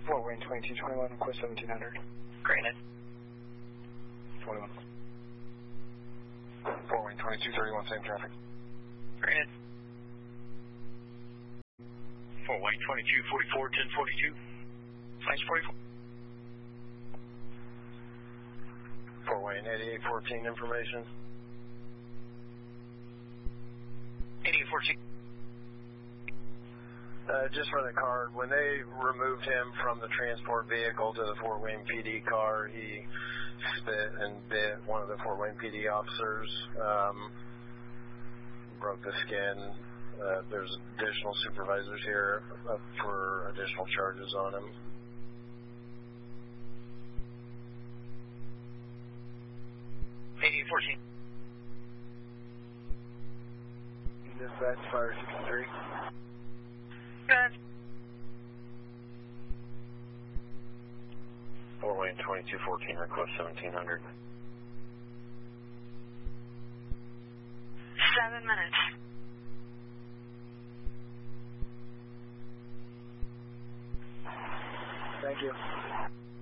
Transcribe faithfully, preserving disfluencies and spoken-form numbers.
Fort Wayne twenty-two twenty-one, request seventeen hundred. Granted. twenty-one. Fort Wayne twenty-two thirty-one, same traffic. Granted. Fort Wayne twenty-two forty-four, ten forty-two. Slash forty-four. Fort Wayne eighty-eight fourteen information. eighty-eight fourteen. Uh, just for the card, when they removed him from the transport vehicle to the Fort Wayne P D car, he spit and bit one of the Fort Wayne P D officers, um, broke the skin. Uh, there's additional supervisors here up for additional charges on him. eighty-eight fourteen. Dispatch, fire sixty-three. Good. Fort Wayne twenty-two fourteen, request seventeen hundred. Seven minutes. Thank you.